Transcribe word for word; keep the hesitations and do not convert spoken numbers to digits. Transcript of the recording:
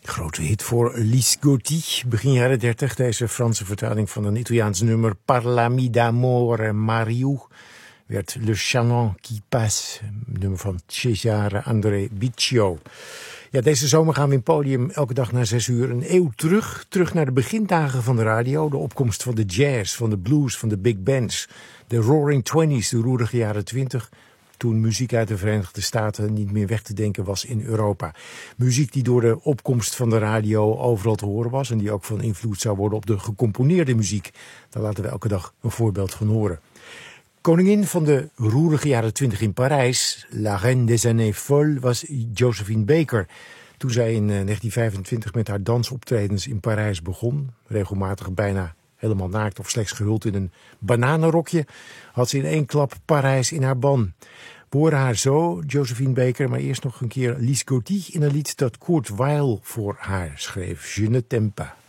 Grote hit voor Lise Gotti, begin jaren dertig. Deze Franse vertaling van een Italiaans nummer Parlami d'amore Mariù werd Le Chaland qui passe, nummer van Cesare André Biccio. Ja, deze zomer gaan we in Podium elke dag na zes uur een eeuw terug. Terug naar de begindagen van de radio, de opkomst van de jazz, van de blues, van de big bands. De Roaring Twenties, de roerige jaren twintig. Toen muziek uit de Verenigde Staten niet meer weg te denken was in Europa. Muziek die door de opkomst van de radio overal te horen was en die ook van invloed zou worden op de gecomponeerde muziek. Daar laten we elke dag een voorbeeld van horen. Koningin van de roerige jaren twintig in Parijs, La Reine des Années Folles, was Josephine Baker. Toen zij in negentien vijfentwintig met haar dansoptredens in Parijs begon, regelmatig bijna helemaal naakt of slechts gehuld in een bananenrokje, had ze in één klap Parijs in haar ban. We horen haar zo, Josephine Baker, maar eerst nog een keer Lise Gotti in een lied dat Kurt Weill voor haar schreef, Je ne t'aime pas.